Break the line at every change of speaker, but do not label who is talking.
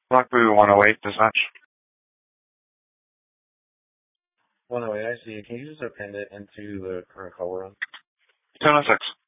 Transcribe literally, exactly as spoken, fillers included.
Blackblue one oh eight, dispatch.
one oh eight, I see. Can you just append it into the current call we're on?
ten oh six.